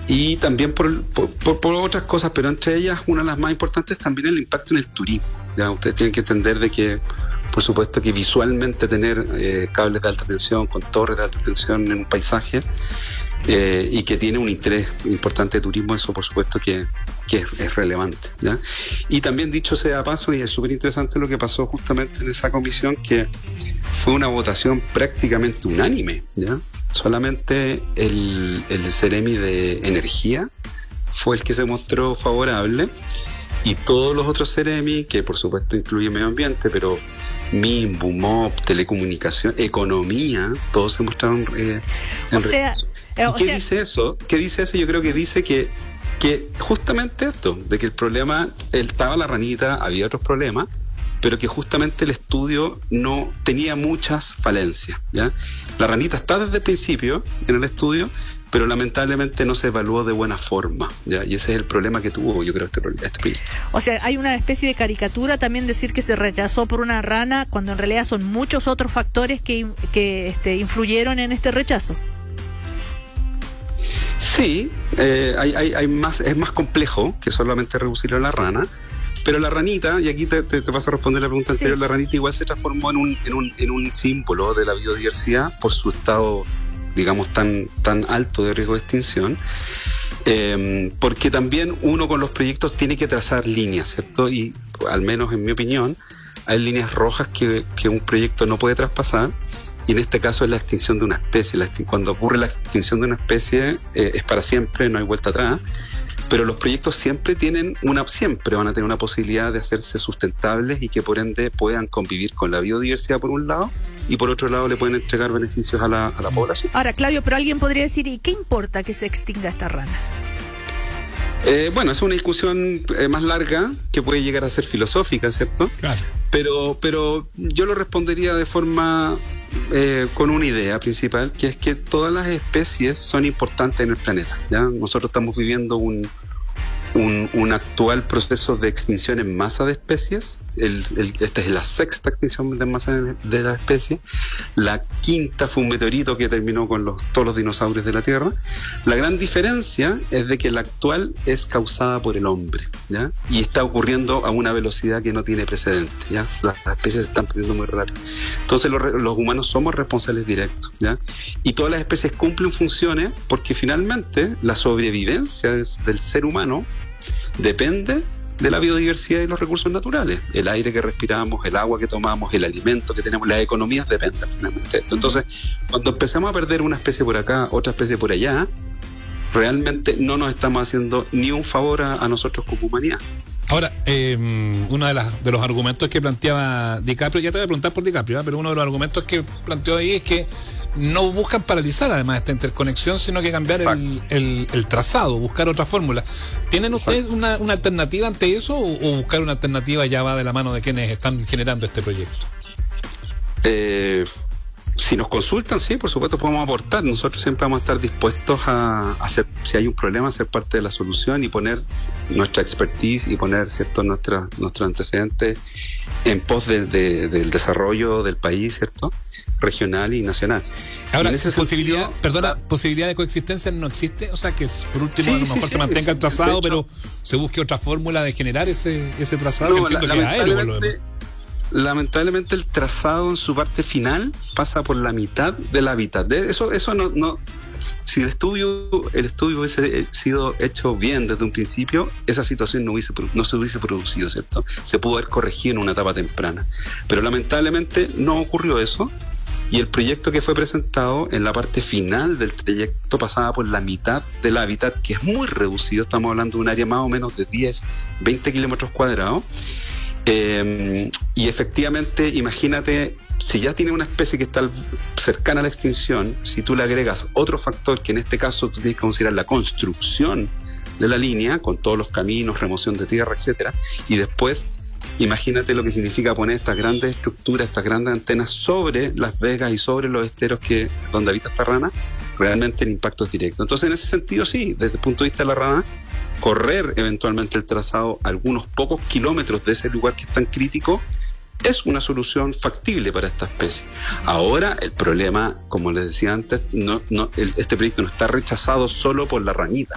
y también por otras cosas, pero entre ellas, una de las más importantes también el impacto en el turismo. Ya ustedes tienen que entender de que, por supuesto, que visualmente tener cables de alta tensión con torres de alta tensión en un paisaje y que tiene un interés importante de turismo, eso por supuesto que es relevante, ¿ya? Y también, dicho sea paso, y es súper interesante lo que pasó justamente en esa comisión, que fue una votación prácticamente unánime, ¿ya? Solamente el Ceremi de Energía fue el que se mostró favorable, y todos los otros Ceremi, que por supuesto incluye medio ambiente, pero MIM, BUMOP, telecomunicación, economía, todos se mostraron en rechazo. ¿Y qué dice eso? ¿Qué dice eso? Yo creo que dice que justamente esto, de que el problema, estaba la ranita, había otros problemas, pero que justamente el estudio no tenía muchas falencias, ¿ya? La ranita está desde el principio en el estudio, pero lamentablemente no se evaluó de buena forma, ¿ya? Y ese es el problema que tuvo, yo creo, este proyecto. O sea, hay una especie de caricatura también decir que se rechazó por una rana, cuando en realidad son muchos otros factores que influyeron en este rechazo. Sí, hay más, es más complejo que solamente reducirlo a la rana, pero la ranita, y aquí te paso a responder la pregunta anterior, la ranita igual se transformó en un símbolo de la biodiversidad por su estado, digamos, tan alto de riesgo de extinción, porque también uno con los proyectos tiene que trazar líneas, ¿cierto? Y al menos en mi opinión, hay líneas rojas que un proyecto no puede traspasar. Y en este caso es la extinción de una especie. Cuando ocurre la extinción de una especie es para siempre, no hay vuelta atrás. Pero los proyectos siempre van a tener una posibilidad de hacerse sustentables y que por ende puedan convivir con la biodiversidad por un lado, y por otro lado le pueden entregar beneficios a la población. Ahora, Claudio, pero alguien podría decir, ¿y qué importa que se extinga esta rana? Bueno, es una discusión más larga que puede llegar a ser filosófica, ¿cierto? Claro. Pero yo lo respondería de forma con una idea principal, que es que todas las especies son importantes en el planeta, ¿ya? Nosotros estamos viviendo un actual proceso de extinción en masa de especies. Esta es la sexta extinción en masa de la especie. La quinta fue un meteorito que terminó con todos los dinosaurios de la Tierra. La gran diferencia es de que la actual es causada por el hombre, ¿ya? Y está ocurriendo a una velocidad que no tiene precedente, ¿ya? Las especies se están perdiendo muy rápido. Entonces los humanos somos responsables directos, ¿ya? Y todas las especies cumplen funciones porque finalmente la sobrevivencia del ser humano depende de la biodiversidad y los recursos naturales. El aire que respiramos, el agua que tomamos, el alimento que tenemos, las economías dependen finalmente de esto. Entonces, cuando empezamos a perder una especie por acá, otra especie por allá, realmente no nos estamos haciendo ni un favor a nosotros como humanidad. Ahora, uno de los argumentos que planteaba DiCaprio, ya te voy a preguntar por DiCaprio, pero uno de los argumentos que planteó ahí es que no buscan paralizar además esta interconexión, sino que cambiar el trazado, buscar otra fórmula. ¿Tienen ustedes una alternativa ante eso o buscar una alternativa ya va de la mano de quienes están generando este proyecto? Si nos consultan, sí, por supuesto podemos aportar. Nosotros siempre vamos a estar dispuestos a hacer, si hay un problema, a ser parte de la solución y poner nuestra expertise y poner, ¿cierto?, nuestros antecedentes en pos del desarrollo del país, ¿cierto?, regional y nacional. Ahora, posibilidad de coexistencia no existe, o sea que por último a lo mejor se mantenga el trazado, pero se busque otra fórmula de generar ese trazado, que entiendo que es aéreo por lo demás. Lamentablemente el trazado en su parte final pasa por la mitad del hábitat. Eso no. Si el estudio hubiese sido hecho bien desde un principio, esa situación no se hubiese producido, ¿cierto? Se pudo haber corregido en una etapa temprana. Pero lamentablemente no ocurrió eso, y el proyecto que fue presentado en la parte final del trayecto pasaba por la mitad del hábitat, que es muy reducido. Estamos hablando de un área más o menos de 10-20 kilómetros cuadrados. Y efectivamente, imagínate, si ya tiene una especie que está cercana a la extinción, si tú le agregas otro factor, que en este caso tú tienes que considerar la construcción de la línea, con todos los caminos, remoción de tierra, etcétera, y después imagínate lo que significa poner estas grandes estructuras, estas grandes antenas sobre las vegas y sobre los esteros donde habita esta rana, realmente el impacto es directo. Entonces, en ese sentido, sí, desde el punto de vista de la rana, correr eventualmente el trazado algunos pocos kilómetros de ese lugar que es tan crítico es una solución factible para esta especie. Ahora, el problema, como les decía antes, este proyecto no está rechazado solo por la ranita.